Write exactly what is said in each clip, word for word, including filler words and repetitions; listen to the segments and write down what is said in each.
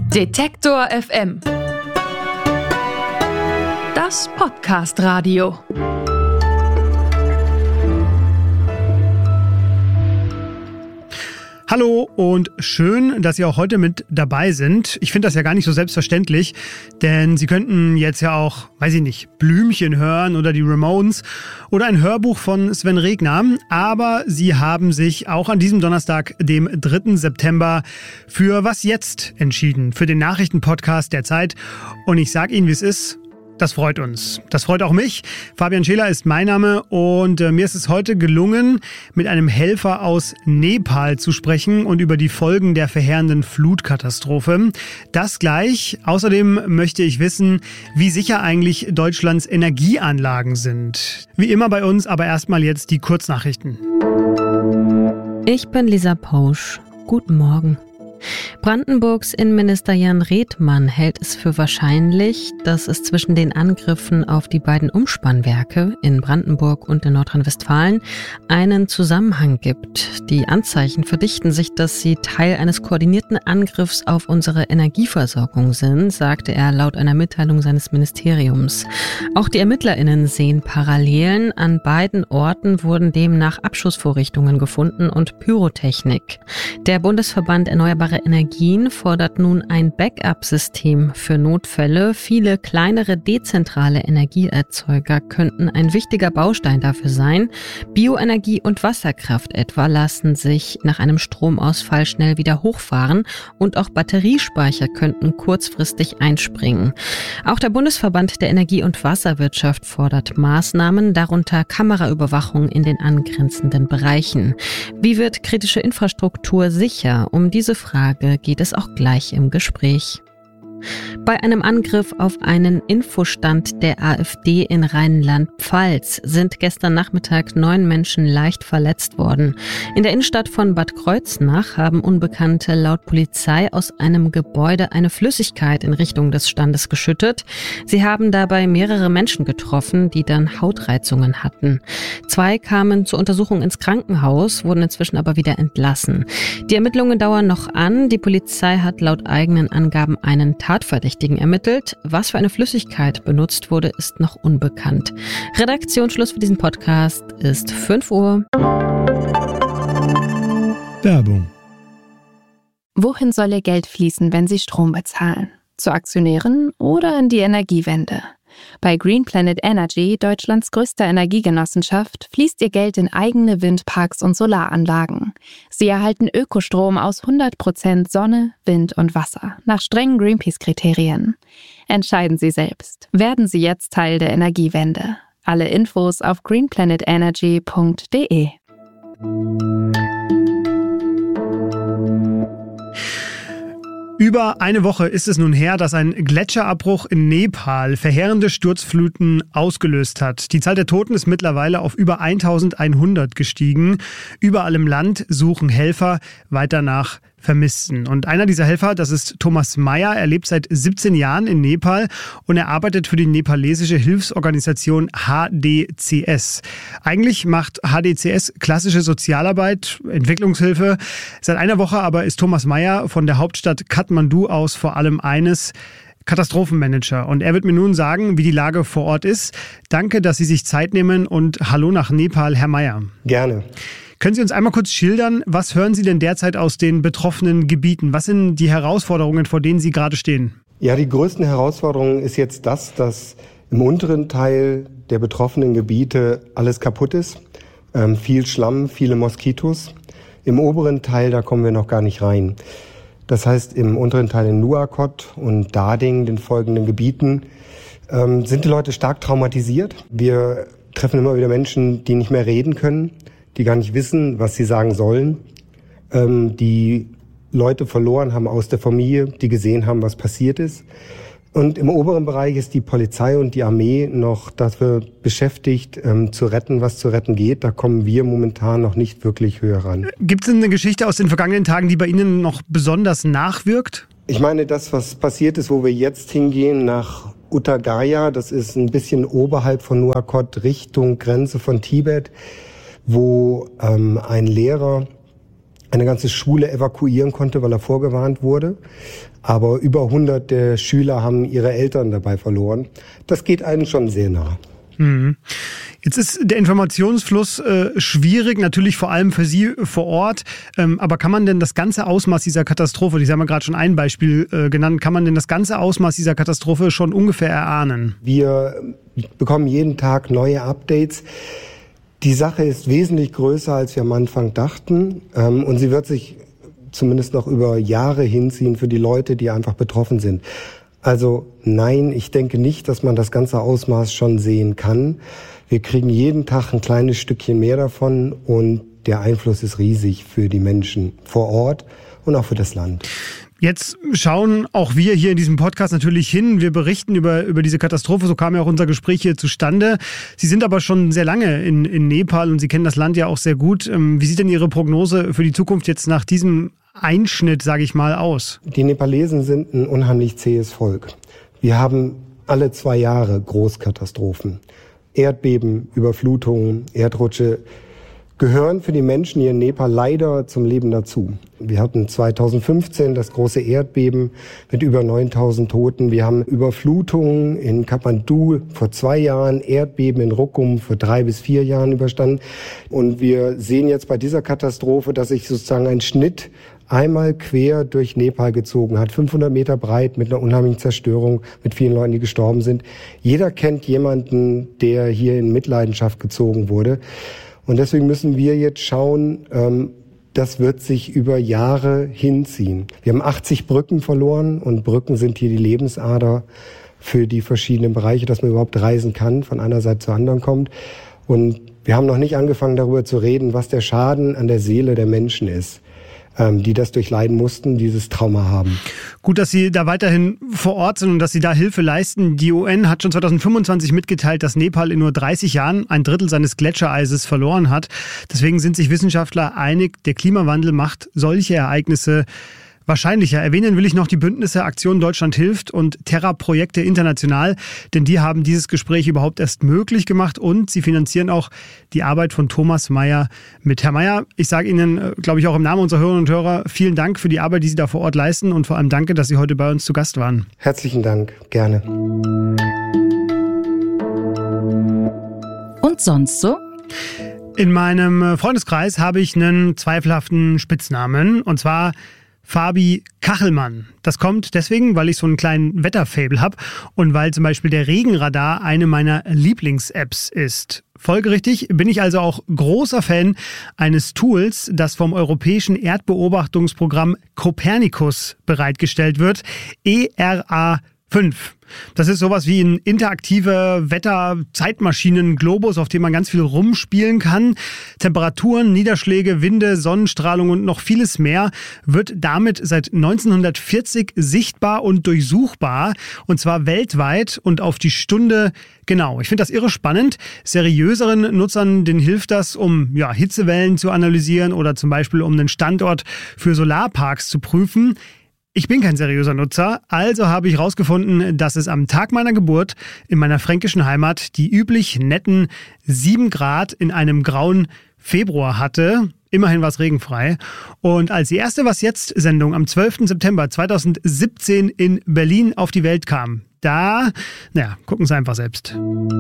Detektor F M. Das Podcast-Radio. Hallo und schön, dass Sie auch heute mit dabei sind. Ich finde das ja gar nicht so selbstverständlich, denn Sie könnten jetzt ja auch, weiß ich nicht, Blümchen hören oder die Ramones oder ein Hörbuch von Sven Regner. Aber Sie haben sich auch an diesem Donnerstag, dem dritten September, für Was jetzt entschieden, für den Nachrichtenpodcast der Zeit. Und ich sage Ihnen, wie es ist. Das freut uns. Das freut auch mich. Fabian Scheler ist mein Name und äh, mir ist es heute gelungen, mit einem Helfer aus Nepal zu sprechen und über die Folgen der verheerenden Flutkatastrophe. Das gleich. Außerdem möchte ich wissen, wie sicher eigentlich Deutschlands Energieanlagen sind. Wie immer bei uns, aber erstmal jetzt die Kurznachrichten. Ich bin Lisa Pausch. Guten Morgen. Brandenburgs Innenminister Jan Redmann hält es für wahrscheinlich, dass es zwischen den Angriffen auf die beiden Umspannwerke in Brandenburg und in Nordrhein-Westfalen einen Zusammenhang gibt. Die Anzeichen verdichten sich, dass sie Teil eines koordinierten Angriffs auf unsere Energieversorgung sind, sagte er laut einer Mitteilung seines Ministeriums. Auch die ErmittlerInnen sehen Parallelen. An beiden Orten wurden demnach Abschussvorrichtungen gefunden und Pyrotechnik. Der Bundesverband Erneuerbare Energien fordert nun ein Backup-System für Notfälle. Viele kleinere dezentrale Energieerzeuger könnten ein wichtiger Baustein dafür sein. Bioenergie und Wasserkraft etwa lassen sich nach einem Stromausfall schnell wieder hochfahren und auch Batteriespeicher könnten kurzfristig einspringen. Auch der Bundesverband der Energie- und Wasserwirtschaft fordert Maßnahmen, darunter Kameraüberwachung in den angrenzenden Bereichen. Wie wird kritische Infrastruktur sicher? Um diese Frage geht es auch gleich im Gespräch. Bei einem Angriff auf einen Infostand der AfD in Rheinland-Pfalz sind gestern Nachmittag neun Menschen leicht verletzt worden. In der Innenstadt von Bad Kreuznach haben Unbekannte laut Polizei aus einem Gebäude eine Flüssigkeit in Richtung des Standes geschüttet. Sie haben dabei mehrere Menschen getroffen, die dann Hautreizungen hatten. Zwei kamen zur Untersuchung ins Krankenhaus, wurden inzwischen aber wieder entlassen. Die Ermittlungen dauern noch an. Die Polizei hat laut eigenen Angaben einen Tatverdächtigen ermittelt. Was für eine Flüssigkeit benutzt wurde, ist noch unbekannt. Redaktionsschluss für diesen Podcast ist fünf Uhr. Werbung. Wohin soll Ihr Geld fließen, wenn Sie Strom bezahlen? Zu Aktionären oder in die Energiewende? Bei Green Planet Energy, Deutschlands größter Energiegenossenschaft, fließt Ihr Geld in eigene Windparks und Solaranlagen. Sie erhalten Ökostrom aus hundert Prozent Sonne, Wind und Wasser, nach strengen Greenpeace-Kriterien. Entscheiden Sie selbst. Werden Sie jetzt Teil der Energiewende. Alle Infos auf green planet energy punkt de. Über eine Woche ist es nun her, dass ein Gletscherabbruch in Nepal verheerende Sturzfluten ausgelöst hat. Die Zahl der Toten ist mittlerweile auf über eintausendeinhundert gestiegen. Überall im Land suchen Helfer weiter nach Vermissten. Und einer dieser Helfer, das ist Thomas Meyer. Er lebt seit siebzehn Jahren in Nepal und er arbeitet für die nepalesische Hilfsorganisation H D C S. Eigentlich macht H D C S klassische Sozialarbeit, Entwicklungshilfe. Seit einer Woche aber ist Thomas Meyer von der Hauptstadt Kathmandu aus vor allem eines: Katastrophenmanager. Und er wird mir nun sagen, wie die Lage vor Ort ist. Danke, dass Sie sich Zeit nehmen und hallo nach Nepal, Herr Meyer. Gerne. Können Sie uns einmal kurz schildern, was hören Sie denn derzeit aus den betroffenen Gebieten? Was sind die Herausforderungen, vor denen Sie gerade stehen? Ja, die größten Herausforderungen ist jetzt das, dass im unteren Teil der betroffenen Gebiete alles kaputt ist. Ähm, viel Schlamm, viele Moskitos. Im oberen Teil, da kommen wir noch gar nicht rein. Das heißt, im unteren Teil in Nuakot und Dading, den folgenden Gebieten, ähm, sind die Leute stark traumatisiert. Wir treffen immer wieder Menschen, die nicht mehr reden können, die gar nicht wissen, was sie sagen sollen, ähm, die Leute verloren haben aus der Familie, die gesehen haben, was passiert ist. Und im oberen Bereich ist die Polizei und die Armee noch dafür beschäftigt, ähm, zu retten, was zu retten geht. Da kommen wir momentan noch nicht wirklich höher ran. Gibt es eine Geschichte aus den vergangenen Tagen, die bei Ihnen noch besonders nachwirkt? Ich meine, das, was passiert ist, wo wir jetzt hingehen, nach Uttagaya, das ist ein bisschen oberhalb von Nuakot, Richtung Grenze von Tibet, wo ähm, ein Lehrer eine ganze Schule evakuieren konnte, weil er vorgewarnt wurde. Aber über hundert der Schüler haben ihre Eltern dabei verloren. Das geht einem schon sehr nah. Mhm. Jetzt ist der Informationsfluss äh, schwierig, natürlich vor allem für Sie vor Ort. Ähm, aber kann man denn das ganze Ausmaß dieser Katastrophe, Sie haben ja gerade schon ein Beispiel äh, genannt, kann man denn das ganze Ausmaß dieser Katastrophe schon ungefähr erahnen? Wir bekommen jeden Tag neue Updates. Die Sache ist wesentlich größer, als wir am Anfang dachten. Ähm, und sie wird sich zumindest noch über Jahre hinziehen für die Leute, die einfach betroffen sind. Also nein, ich denke nicht, dass man das ganze Ausmaß schon sehen kann. Wir kriegen jeden Tag ein kleines Stückchen mehr davon und der Einfluss ist riesig für die Menschen vor Ort und auch für das Land. Jetzt schauen auch wir hier in diesem Podcast natürlich hin. Wir berichten über, über diese Katastrophe. So kam ja auch unser Gespräch hier zustande. Sie sind aber schon sehr lange in, in Nepal und Sie kennen das Land ja auch sehr gut. Wie sieht denn Ihre Prognose für die Zukunft jetzt nach diesem Einschnitt, sage ich mal, aus? Die Nepalesen sind ein unheimlich zähes Volk. Wir haben alle zwei Jahre Großkatastrophen. Erdbeben, Überflutungen, Erdrutsche gehören für die Menschen hier in Nepal leider zum Leben dazu. Wir hatten zweitausendfünfzehn das große Erdbeben mit über neuntausend Toten. Wir haben Überflutungen in Kathmandu vor zwei Jahren, Erdbeben in Rukkum vor drei bis vier Jahren überstanden. Und wir sehen jetzt bei dieser Katastrophe, dass sich sozusagen ein Schnitt einmal quer durch Nepal gezogen hat, fünfhundert Meter breit, mit einer unheimlichen Zerstörung, mit vielen Leuten, die gestorben sind. Jeder kennt jemanden, der hier in Mitleidenschaft gezogen wurde. Und deswegen müssen wir jetzt schauen, ähm, das wird sich über Jahre hinziehen. Wir haben achtzig Brücken verloren und Brücken sind hier die Lebensader für die verschiedenen Bereiche, dass man überhaupt reisen kann, von einer Seite zur anderen kommt. Und wir haben noch nicht angefangen, darüber zu reden, was der Schaden an der Seele der Menschen ist, die das durchleiden mussten, dieses Trauma haben. Gut, dass Sie da weiterhin vor Ort sind und dass Sie da Hilfe leisten. Die U N hat schon zweitausendfünfundzwanzig mitgeteilt, dass Nepal in nur dreißig Jahren ein Drittel seines Gletschereises verloren hat. Deswegen sind sich Wissenschaftler einig, der Klimawandel macht solche Ereignisse wahrscheinlicher. Erwähnen will ich noch die Bündnisse Aktion Deutschland hilft und Terra-Projekte international, denn die haben dieses Gespräch überhaupt erst möglich gemacht und sie finanzieren auch die Arbeit von Thomas Meyer mit. Herr Meyer, ich sage Ihnen, glaube ich, auch im Namen unserer Hörerinnen und Hörer, vielen Dank für die Arbeit, die Sie da vor Ort leisten und vor allem danke, dass Sie heute bei uns zu Gast waren. Herzlichen Dank, gerne. Und sonst so? In meinem Freundeskreis habe ich einen zweifelhaften Spitznamen und zwar Fabi Kachelmann. Das kommt deswegen, weil ich so einen kleinen Wetterfable habe und weil zum Beispiel der Regenradar eine meiner Lieblings-Apps ist. Folgerichtig bin ich also auch großer Fan eines Tools, das vom europäischen Erdbeobachtungsprogramm Copernicus bereitgestellt wird, E R A fünf. Das ist sowas wie ein interaktiver Wetter-Zeitmaschinen-Globus, auf dem man ganz viel rumspielen kann. Temperaturen, Niederschläge, Winde, Sonnenstrahlung und noch vieles mehr wird damit seit neunzehnhundertvierzig sichtbar und durchsuchbar. Und zwar weltweit und auf die Stunde genau. Ich finde das irre spannend. Seriöseren Nutzern, denen hilft das, um ja, Hitzewellen zu analysieren oder zum Beispiel um einen Standort für Solarparks zu prüfen. Ich bin kein seriöser Nutzer, also habe ich herausgefunden, dass es am Tag meiner Geburt in meiner fränkischen Heimat die üblich netten sieben Grad in einem grauen Februar hatte. Immerhin war es regenfrei. Und als die erste Was jetzt Sendung am zwölften September zweitausendsiebzehn in Berlin auf die Welt kam, da, naja, gucken Sie einfach selbst.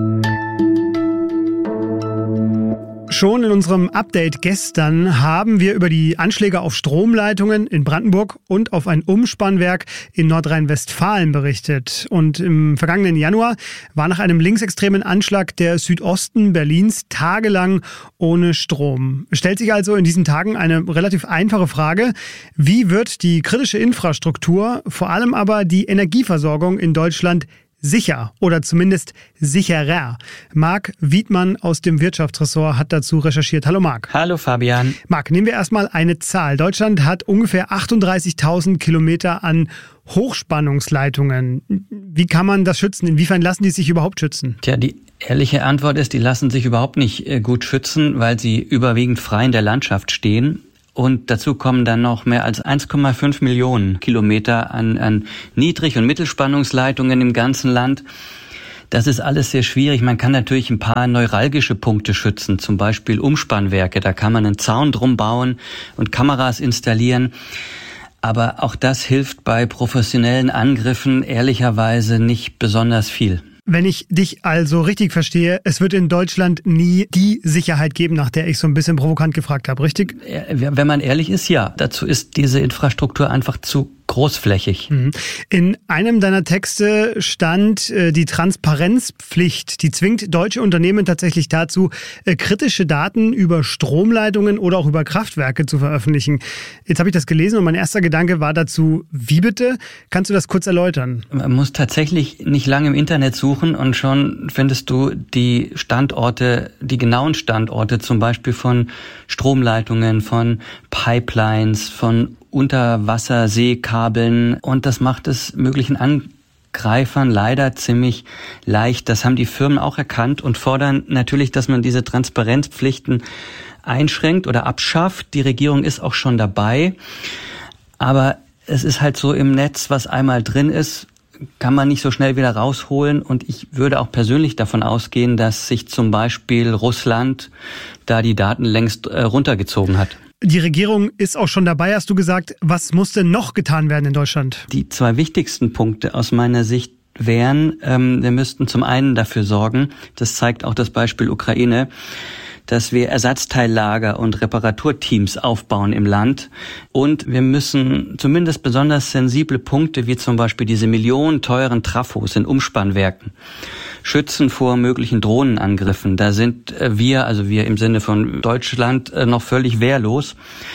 Schon in unserem Update gestern haben wir über die Anschläge auf Stromleitungen in Brandenburg und auf ein Umspannwerk in Nordrhein-Westfalen berichtet. Und im vergangenen Januar war nach einem linksextremen Anschlag der Südosten Berlins tagelang ohne Strom. Es stellt sich also in diesen Tagen eine relativ einfache Frage: Wie wird die kritische Infrastruktur, vor allem aber die Energieversorgung in Deutschland sicher oder zumindest sicherer? Marc Wiedmann aus dem Wirtschaftsressort hat dazu recherchiert. Hallo Marc. Hallo Fabian. Marc, nehmen wir erstmal eine Zahl. Deutschland hat ungefähr achtunddreißigtausend Kilometer an Hochspannungsleitungen. Wie kann man das schützen? Inwiefern lassen die sich überhaupt schützen? Tja, die ehrliche Antwort ist, die lassen sich überhaupt nicht gut schützen, weil sie überwiegend frei in der Landschaft stehen. Und dazu kommen dann noch mehr als eins Komma fünf Millionen Kilometer an, an Niedrig- und Mittelspannungsleitungen im ganzen Land. Das ist alles sehr schwierig. Man kann natürlich ein paar neuralgische Punkte schützen, zum Beispiel Umspannwerke. Da kann man einen Zaun drum bauen und Kameras installieren. Aber auch das hilft bei professionellen Angriffen ehrlicherweise nicht besonders viel. Wenn ich dich also richtig verstehe, es wird in Deutschland nie die Sicherheit geben, nach der ich so ein bisschen provokant gefragt habe, richtig? Wenn man ehrlich ist, ja. Dazu ist diese Infrastruktur einfach zu großflächig. In einem deiner Texte stand äh, die Transparenzpflicht, die zwingt deutsche Unternehmen tatsächlich dazu, äh, kritische Daten über Stromleitungen oder auch über Kraftwerke zu veröffentlichen. Jetzt habe ich das gelesen und mein erster Gedanke war dazu, wie bitte? Kannst du das kurz erläutern? Man muss tatsächlich nicht lange im Internet suchen und schon findest du die Standorte, die genauen Standorte zum Beispiel von Stromleitungen, von Pipelines, von Unterwasserseekabeln, und das macht es möglichen Angreifern leider ziemlich leicht. Das haben die Firmen auch erkannt und fordern natürlich, dass man diese Transparenzpflichten einschränkt oder abschafft. Die Regierung ist auch schon dabei, aber es ist halt so im Netz, was einmal drin ist, kann man nicht so schnell wieder rausholen, und ich würde auch persönlich davon ausgehen, dass sich zum Beispiel Russland da die Daten längst äh, runtergezogen hat. Die Regierung ist auch schon dabei, hast du gesagt. Was muss denn noch getan werden in Deutschland? Die zwei wichtigsten Punkte aus meiner Sicht wären, ähm, wir müssten zum einen dafür sorgen, das zeigt auch das Beispiel Ukraine, dass wir Ersatzteillager und Reparaturteams aufbauen im Land. Und wir müssen zumindest besonders sensible Punkte, wie zum Beispiel diese millionenteuren Trafos in Umspannwerken, schützen vor möglichen Drohnenangriffen. Da sind wir, also wir im Sinne von Deutschland, noch völlig wehrlos.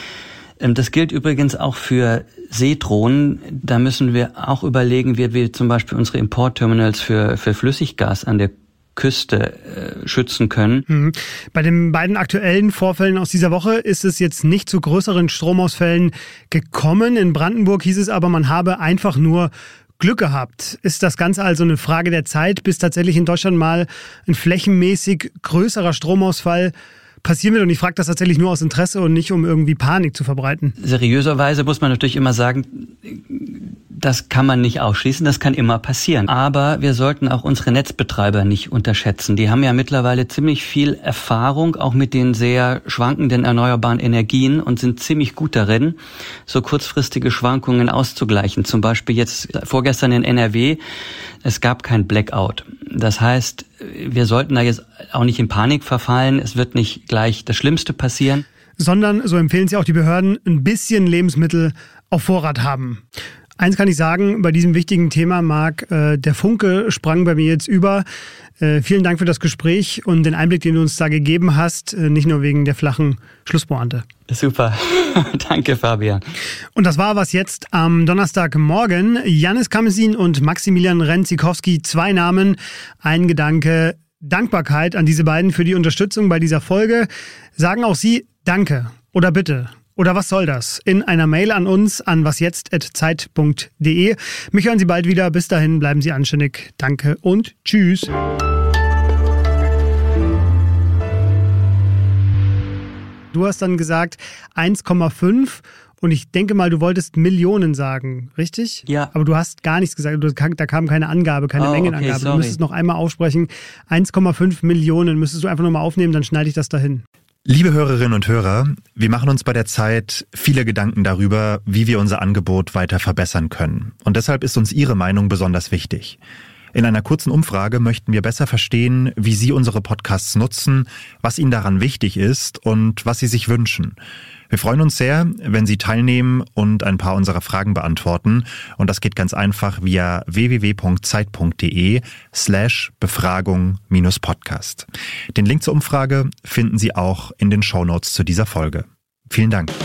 Das gilt übrigens auch für Seedrohnen. Da müssen wir auch überlegen, wie wir zum Beispiel unsere Importterminals für, für Flüssiggas an der Küste äh, schützen können. Mhm. Bei den beiden aktuellen Vorfällen aus dieser Woche ist es jetzt nicht zu größeren Stromausfällen gekommen. In Brandenburg hieß es aber, man habe einfach nur Glück gehabt. Ist das Ganze also eine Frage der Zeit, bis tatsächlich in Deutschland mal ein flächenmäßig größerer Stromausfall passieren wird? Und ich frage das tatsächlich nur aus Interesse und nicht, um irgendwie Panik zu verbreiten. Seriöserweise muss man natürlich immer sagen, das kann man nicht ausschließen, das kann immer passieren. Aber wir sollten auch unsere Netzbetreiber nicht unterschätzen. Die haben ja mittlerweile ziemlich viel Erfahrung, auch mit den sehr schwankenden erneuerbaren Energien, und sind ziemlich gut darin, so kurzfristige Schwankungen auszugleichen. Zum Beispiel jetzt vorgestern in N R W, es gab kein Blackout. Das heißt, wir sollten da jetzt auch nicht in Panik verfallen. Es wird nicht gleich das Schlimmste passieren. Sondern, so empfehlen sie auch die Behörden, ein bisschen Lebensmittel auf Vorrat haben. Eins kann ich sagen, bei diesem wichtigen Thema, Marc, äh, der Funke sprang bei mir jetzt über. Äh, vielen Dank für das Gespräch und den Einblick, den du uns da gegeben hast, äh, nicht nur wegen der flachen Schlusspointe. Super, danke Fabian. Und das war was jetzt am Donnerstagmorgen. Jannis Kamesin und Maximilian Renn-Zikowski, zwei Namen, ein Gedanke, Dankbarkeit an diese beiden für die Unterstützung bei dieser Folge. Sagen auch Sie Danke oder Bitte. Oder was soll das? In einer Mail an uns an wasjetzt at zeit punkt de. Mich hören Sie bald wieder. Bis dahin bleiben Sie anständig. Danke und tschüss. Du hast dann gesagt eins Komma fünf und ich denke mal, du wolltest Millionen sagen, richtig? Ja. Aber du hast gar nichts gesagt. Da kam keine Angabe, keine oh, Mengenangabe. Okay, du müsstest noch einmal aufsprechen. eins Komma fünf Millionen müsstest du einfach nochmal aufnehmen, dann schneide ich das dahin. Liebe Hörerinnen und Hörer, wir machen uns bei der Zeit viele Gedanken darüber, wie wir unser Angebot weiter verbessern können. Und deshalb ist uns Ihre Meinung besonders wichtig. In einer kurzen Umfrage möchten wir besser verstehen, wie Sie unsere Podcasts nutzen, was Ihnen daran wichtig ist und was Sie sich wünschen. Wir freuen uns sehr, wenn Sie teilnehmen und ein paar unserer Fragen beantworten. Und das geht ganz einfach via w w w punkt zeit punkt de slash Befragung minus Podcast. Den Link zur Umfrage finden Sie auch in den Shownotes zu dieser Folge. Vielen Dank.